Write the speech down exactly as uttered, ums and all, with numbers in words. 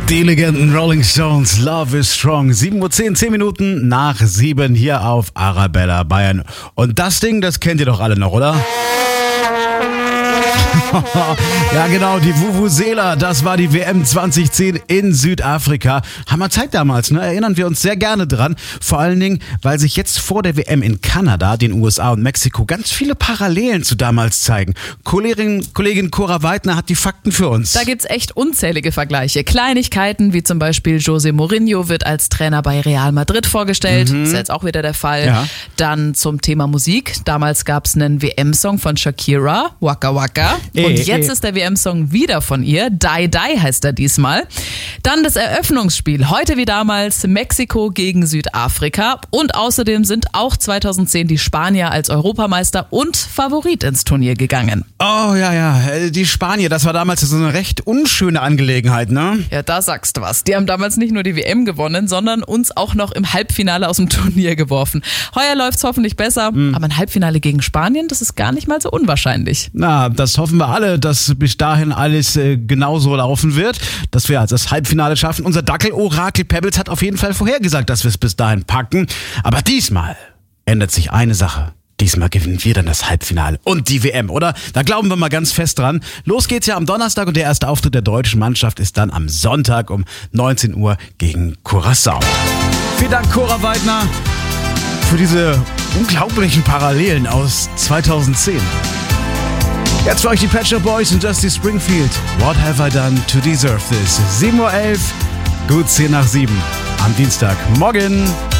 Die Legenden Rolling Stones, Love is Strong. sieben Uhr zehn, zehn Minuten nach sieben hier auf Arabella Bayern. Und das Ding, das kennt ihr doch alle noch, oder? Ja genau, die Vuvuzela, das war die W M zwanzig zehn in Südafrika. Hammerzeit damals, ne? Erinnern wir uns sehr gerne dran. Vor allen Dingen, weil sich jetzt vor der W M in Kanada, den U S A und Mexiko ganz viele Parallelen zu damals zeigen. Kollegin, Kollegin Cora Weidner hat die Fakten für uns. Da gibt's echt unzählige Vergleiche. Kleinigkeiten wie zum Beispiel José Mourinho wird als Trainer bei Real Madrid vorgestellt. Mhm. Ist jetzt auch wieder der Fall. Ja. Dann zum Thema Musik. Damals gab's einen W M-Song von Shakira, Waka Waka. Und e, jetzt e. ist der W M-Song wieder von ihr. Die Die heißt er diesmal. Dann das Eröffnungsspiel. Heute wie damals Mexiko gegen Südafrika. Und außerdem sind auch zweitausendzehn die Spanier als Europameister und Favorit ins Turnier gegangen. Oh ja, ja. Die Spanier, das war damals so eine recht unschöne Angelegenheit, ne? Ja, da sagst du was. Die haben damals nicht nur die W M gewonnen, sondern uns auch noch im Halbfinale aus dem Turnier geworfen. Heuer läuft's hoffentlich besser. Mhm. Aber ein Halbfinale gegen Spanien, das ist gar nicht mal so unwahrscheinlich. Na, das hoffen wir alle, dass bis dahin alles äh, genauso laufen wird, dass wir also das Halbfinale schaffen. Unser Dackel-Orakel Pebbles hat auf jeden Fall vorhergesagt, dass wir es bis dahin packen. Aber diesmal ändert sich eine Sache. Diesmal gewinnen wir dann das Halbfinale und die W M, oder? Da glauben wir mal ganz fest dran. Los geht's ja am Donnerstag und der erste Auftritt der deutschen Mannschaft ist dann am Sonntag um neunzehn Uhr gegen Curaçao. Vielen Dank, Cora Weidner, für diese unglaublichen Parallelen aus zweitausendzehn. Jetzt für euch die Pet Shop Boys und Dusty Springfield. What have I done to deserve this? sieben Uhr elf, gut zehn nach sieben am Dienstag. Morgen.